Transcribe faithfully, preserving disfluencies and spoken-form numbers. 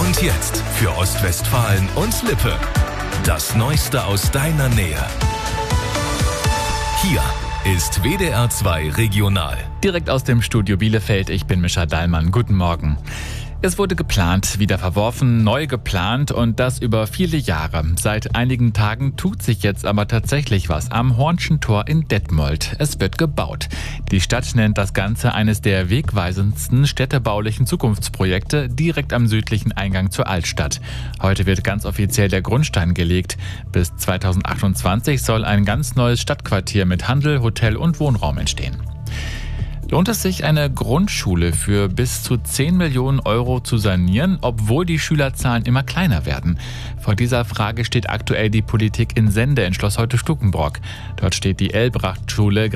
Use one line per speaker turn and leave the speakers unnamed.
Und jetzt für Ostwestfalen und Lippe. Das Neueste aus deiner Nähe. Hier ist W D R zwei Regional.
Direkt aus dem Studio Bielefeld, ich bin Mischa Dallmann. Guten Morgen. Es wurde geplant, wieder verworfen, neu geplant und das über viele Jahre. Seit einigen Tagen tut sich jetzt aber tatsächlich was am Hornschen Tor in Detmold. Es wird gebaut. Die Stadt nennt das Ganze eines der wegweisendsten städtebaulichen Zukunftsprojekte direkt am südlichen Eingang zur Altstadt. Heute wird ganz offiziell der Grundstein gelegt. Bis zweitausendachtundzwanzig soll ein ganz neues Stadtquartier mit Handel, Hotel und Wohnraum entstehen. Lohnt es sich, eine Grundschule für bis zu zehn Millionen Euro zu sanieren, obwohl die Schülerzahlen immer kleiner werden? Vor dieser Frage steht aktuell die Politik in Sende in Schloss Heute-Stukenbrock. Dort steht die Elbracht-Schule